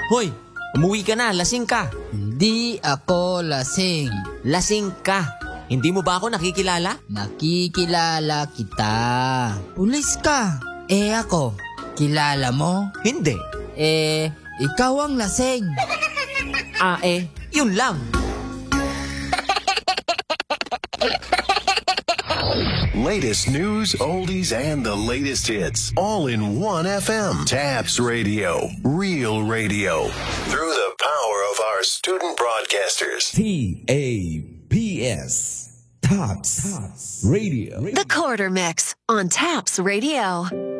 Hoy, umuwi ka na, lasing ka. Hindi ako lasing. Lasing ka. Hindi mo ba ako nakikilala? Nakikilala kita. Pulis ka. Ako, kilala mo? Hindi. Ikaw ang lasing. Yun lang. Latest news, oldies, and the latest hits. All in one FM. Tabs Radio. Real radio. Through the power of our student broadcasters. TAPS. Tops Radio. The Quarter Mix on Taps Radio.